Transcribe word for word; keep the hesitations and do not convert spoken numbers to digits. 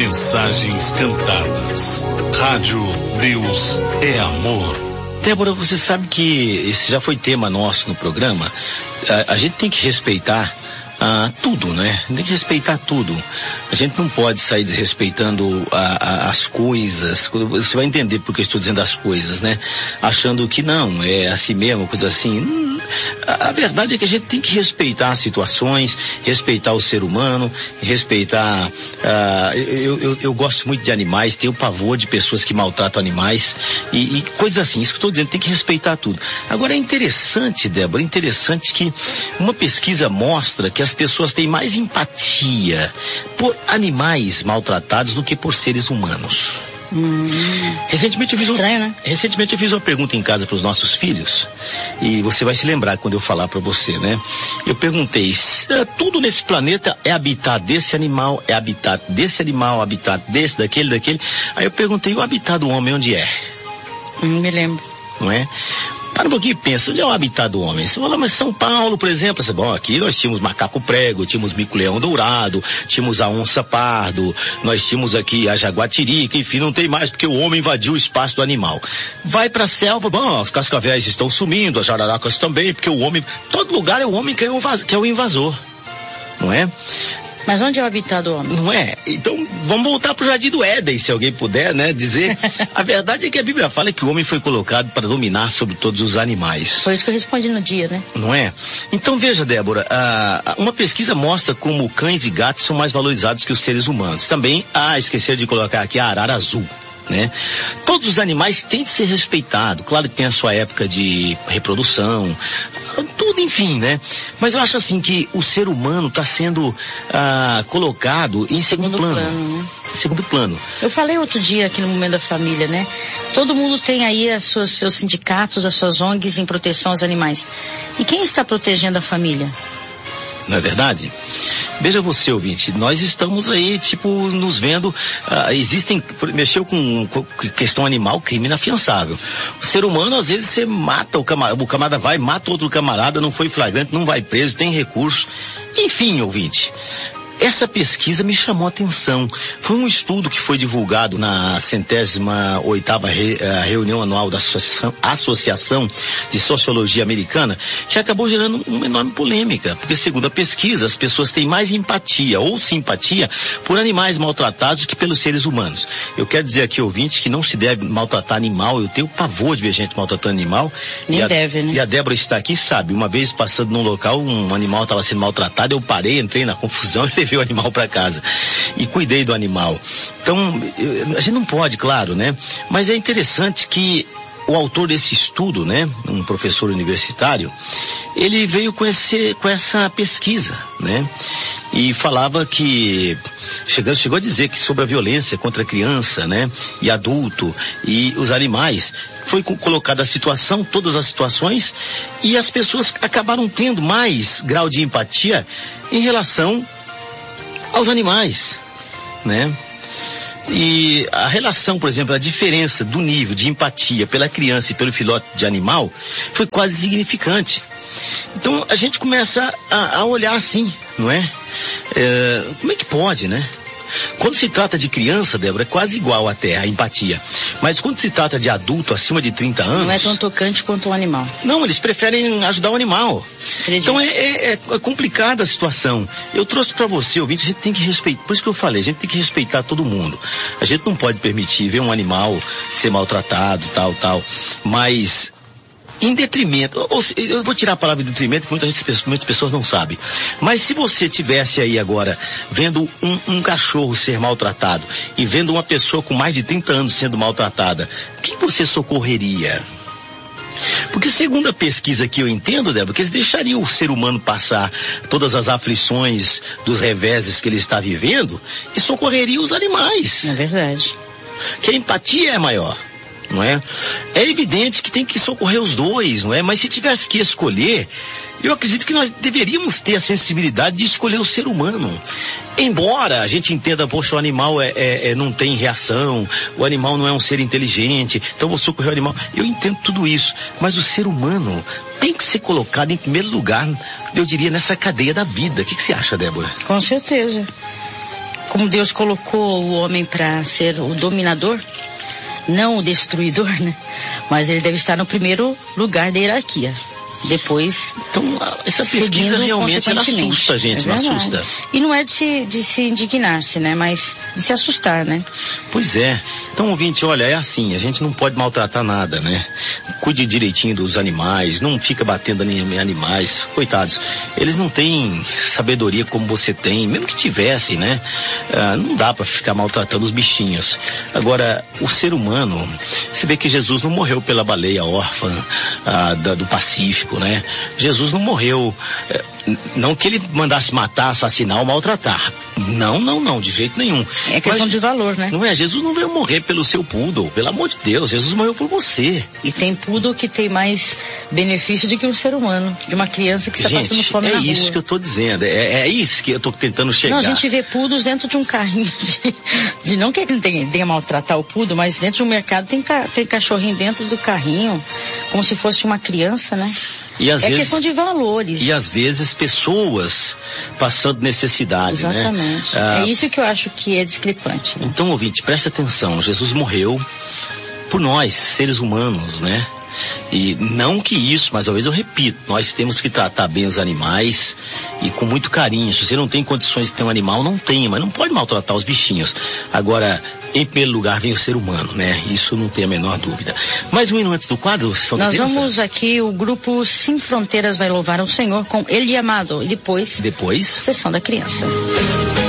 Mensagens cantadas. Rádio Deus é Amor. Débora, você sabe que esse já foi tema nosso no programa. A, a gente tem que respeitar ah, tudo, né? Tem que respeitar tudo. A gente não pode sair desrespeitando a, a, as coisas. Você vai entender porque eu estou dizendo as coisas, né? Achando que não, é assim mesmo, coisa assim. A, a verdade é que a gente tem que respeitar as situações, respeitar o ser humano, respeitar... Ah, eu, eu, eu gosto muito de animais, tenho pavor de pessoas que maltratam animais e, e coisas assim. Isso que eu estou dizendo, tem que respeitar tudo. Agora é interessante, Débora, é interessante que uma pesquisa mostra que as pessoas têm mais empatia por animais maltratados do que por seres humanos. Hum, recentemente eu fiz estranho, um, né? recentemente eu fiz uma pergunta em casa para os nossos filhos e você vai se lembrar quando eu falar para você, né? Eu perguntei, tudo nesse planeta é habitat desse animal, é habitat desse animal, habitat desse, daquele, daquele. Aí eu perguntei, o habitat do homem onde é? Hum, me lembro. Não é? Para um pouquinho e pensa, onde é o habitat do homem? Você fala, mas São Paulo, por exemplo, você, bom, aqui nós tínhamos macaco prego, tínhamos mico-leão dourado, tínhamos a onça pardo, nós tínhamos aqui a jaguatirica, enfim, não tem mais porque o homem invadiu o espaço do animal. Vai pra selva, bom, as cascavéis estão sumindo, as jararacas também, porque o homem, todo lugar é o homem que é o, que é o invasor, não é? Mas onde é o habitat do homem? Não é? Então, vamos voltar pro Jardim do Éden, se alguém puder, né, dizer. A verdade é que a Bíblia fala que o homem foi colocado para dominar sobre todos os animais. Foi isso que eu respondi no dia, né? Não é? Então, veja, Débora, ah, uma pesquisa mostra como cães e gatos são mais valorizados que os seres humanos. Também, ah, esqueci de colocar aqui a arara azul. Né? Todos os animais têm de ser respeitados. Claro que tem a sua época de reprodução, tudo, enfim, né? Mas eu acho assim que o ser humano está sendo ah, colocado em segundo, segundo plano. plano né? Segundo plano. Eu falei outro dia aqui no Momento da Família, né? Todo mundo tem aí as suas, seus sindicatos, as suas O N Gs em proteção aos animais. E quem está protegendo a família? Não é verdade? Veja você, ouvinte, nós estamos aí, tipo, nos vendo, uh, existem, mexeu com, com questão animal, crime inafiançável. O ser humano, às vezes, você mata o camarada, o camarada vai, mata outro camarada, não foi flagrante, não vai preso, tem recurso. Enfim, ouvinte, essa pesquisa me chamou a atenção. Foi um estudo que foi divulgado na centésima oitava re, uh, reunião anual da Associação, Associação de Sociologia Americana, que acabou gerando uma enorme polêmica, porque segundo a pesquisa, as pessoas têm mais empatia ou simpatia por animais maltratados que pelos seres humanos. Eu quero dizer aqui, ouvinte, que não se deve maltratar animal. Eu tenho pavor de ver gente maltratando animal. Nem e a, deve, né? E a Débora está aqui, sabe, uma vez passando num local, um animal estava sendo maltratado, eu parei, entrei na confusão e levei o animal para casa e cuidei do animal. Então, a gente não pode, claro, né? Mas é interessante que o autor desse estudo, né, um professor universitário, ele veio com, esse, com essa pesquisa, né? E falava que, chegou, chegou a dizer que sobre a violência contra a criança, né, e adulto e os animais, foi colocada a situação, todas as situações, e as pessoas acabaram tendo mais grau de empatia em relação aos animais, né? E a relação, por exemplo, a diferença do nível de empatia pela criança e pelo filhote de animal foi quase significante. Então a gente começa a, a olhar assim, não é? é? Como é que pode, né? Quando se trata de criança, Débora, é quase igual até a empatia. Mas quando se trata de adulto acima de trinta anos... Não é tão tocante quanto o animal. Não, eles preferem ajudar o animal. Acredito. Então é, é, é complicada a situação. Eu trouxe para você, ouvinte, a gente tem que respeitar, por isso que eu falei, a gente tem que respeitar todo mundo. A gente não pode permitir ver um animal ser maltratado, tal, tal. Mas... em detrimento, ou, eu vou tirar a palavra de detrimento, porque muitas, gente, muitas pessoas não sabem. Mas se você tivesse aí agora, vendo um, um cachorro ser maltratado e vendo uma pessoa com mais de trinta anos sendo maltratada, quem você socorreria? Porque segundo a pesquisa que eu entendo, Débora, que eles deixariam o ser humano passar todas as aflições dos reveses que ele está vivendo e socorreriam os animais. É verdade. Que a empatia é maior. Não é? É evidente que tem que socorrer os dois, não é? Mas se tivesse que escolher, eu acredito que nós deveríamos ter a sensibilidade de escolher o ser humano. Embora a gente entenda, poxa, o animal é, é, é, não tem reação, o animal não é um ser inteligente, então vou socorrer o animal. Eu entendo tudo isso, mas o ser humano tem que ser colocado em primeiro lugar, eu diria, nessa cadeia da vida. O que, que você acha, Débora? Com certeza. como Deus colocou o homem para ser o dominador, não o destruidor, né? Mas ele deve estar no primeiro lugar da hierarquia. Depois, então, essa pesquisa realmente ela assusta a gente, é não assusta? E não é de se, de se indignar-se, né? Mas de se assustar, né? Pois é. Então, ouvinte, olha, é assim, a gente não pode maltratar nada, né? Cuide direitinho dos animais, não fica batendo em animais, coitados. Eles não têm sabedoria como você tem, mesmo que tivessem, né? Ah, não dá pra ficar maltratando os bichinhos. Agora, o ser humano, você vê que Jesus não morreu pela baleia órfã ah, da, do Pacífico, né? Jesus não morreu, eh, não que ele mandasse matar, assassinar ou maltratar. Não, não, não, de jeito nenhum. É questão Mas, de valor, né? não é, Jesus não veio morrer pelo seu poodle, pelo amor de Deus, Jesus morreu por você. E tem poodle que tem mais benefício do que um ser humano, de uma criança que está Gente, passando fome é na rua. É isso que eu tô dizendo, é, é isso que eu tô tentando chegar. Não, a gente vê poodles dentro de um carrinho de, de não que ele tenha, tenha maltratar o poodle, mas dentro de um mercado tem, tem cachorrinho dentro do carrinho, como se fosse uma criança, né? E às é vezes, questão de valores. E às vezes pessoas passando necessidade, exatamente, né? Exatamente. Ah, é isso que eu acho que é discrepante. Né? Então, ouvinte, preste atenção. Jesus morreu por nós, seres humanos, né? E não que isso, mas às vezes eu repito, nós temos que tratar bem os animais e com muito carinho. Se você não tem condições de ter um animal, não tenha, mas não pode maltratar os bichinhos. Agora, em primeiro lugar vem o ser humano, né? Isso não tem a menor dúvida. Mais um hino antes do quadro, São Nós Teresa? vamos aqui, o grupo Sem Fronteiras vai louvar ao Senhor com Ele Amado e depois... Depois? Sessão da Criança.